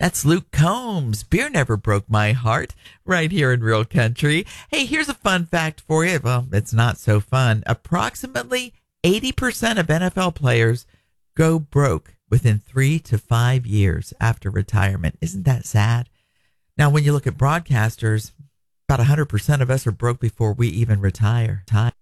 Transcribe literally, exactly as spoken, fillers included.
That's Luke Combs. Beer never broke my heart, right here in Real Country. Hey, here's a fun fact for you. Well, it's not so fun. Approximately eighty percent of N F L players go broke within three to five years after retirement. Isn't that sad? Now, when you look at broadcasters, about one hundred percent of us are broke before we even retire. Time.